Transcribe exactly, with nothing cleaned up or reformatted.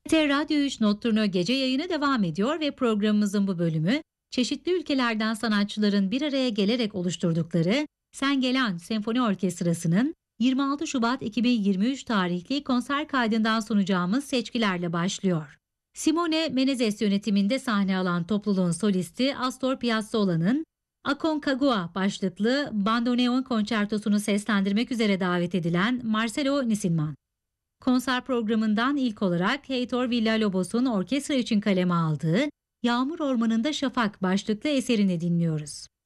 T Radyo üç Notturno gece yayını devam ediyor ve programımızın bu bölümü çeşitli ülkelerden sanatçıların bir araya gelerek oluşturdukları Sengelen Senfoni Orkestrası'nın yirmi altı Şubat iki bin yirmi üç tarihli konser kaydından sunacağımız seçkilerle başlıyor. Simone Menezes yönetiminde sahne alan topluluğun solisti Astor Piazzolla'nın Aconcagua başlıklı bandoneon konçertosunu seslendirmek üzere davet edilen Marcelo Nisinman. Konser programından ilk olarak Heitor Villa-Lobos'un orkestra için kaleme aldığı Yağmur Ormanında Şafak başlıklı eserini dinliyoruz.